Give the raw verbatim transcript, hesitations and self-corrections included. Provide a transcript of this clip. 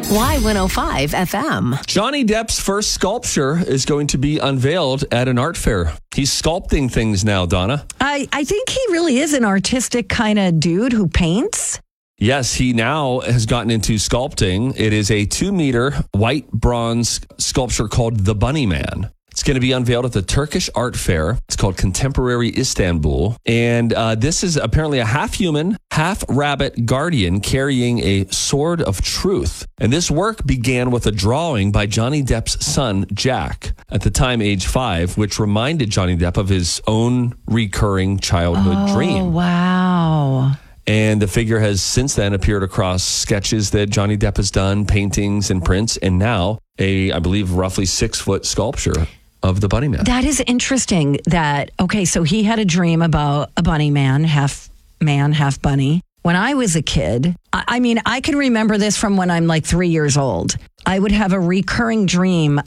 Y one oh five F M. Johnny Depp's first sculpture is going to be unveiled at an art fair. He's sculpting things now, Donna. I, I think he really is an artistic kind of dude who paints. Yes, he now has gotten into sculpting. It is a two-meter white bronze sculpture called the Bunny Man. It's going to be unveiled at the Turkish Art Fair. It's called Contemporary Istanbul. And uh, this is apparently a half-human, half-rabbit guardian carrying a sword of truth. And this work began with a drawing by Johnny Depp's son, Jack, at the time age five, which reminded Johnny Depp of his own recurring childhood oh, dream. Wow. And the figure has since then appeared across sketches that Johnny Depp has done, paintings and prints, and now a, I believe, roughly six-foot sculpture of the Bunny Man. That is interesting that, okay, so he had a dream about a bunny man, half man, half bunny. When I was a kid, I, I mean, I can remember this from when I'm like three years old. I would have a recurring dream